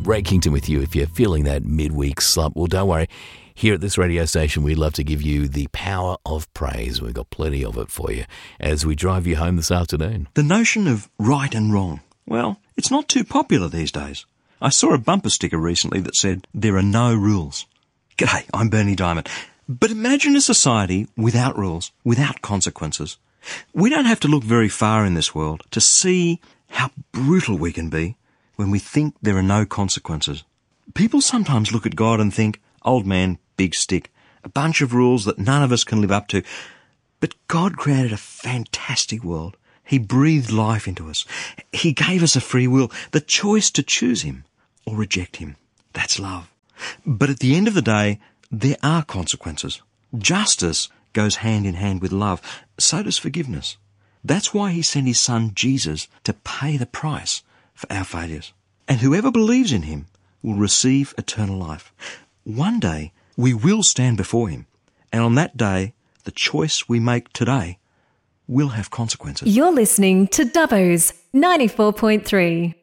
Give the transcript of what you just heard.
Ray Kington with you. If you're feeling that midweek slump, well, don't worry. Here at this radio station, we'd love to give you the power of praise. We've got plenty of it for you as we drive you home this afternoon. The notion of right and wrong, well, it's not too popular these days. I saw a bumper sticker recently that said, "There are no rules." G'day, I'm Bernie Diamond. But imagine a society without rules, without consequences. We don't have to look very far in this world to see how brutal we can be when we think there are no consequences. People sometimes look at God and think, old man, big stick, a bunch of rules that none of us can live up to. But God created a fantastic world. He breathed life into us. He gave us a free will, the choice to choose him or reject him. That's love. But at the end of the day, there are consequences. Justice goes hand in hand with love. So does forgiveness. That's why he sent his son Jesus to pay the price for our failures. And whoever believes in him will receive eternal life. One day, we will stand before him. And on that day, the choice we make today will have consequences. You're listening to Dubbo's 94.3.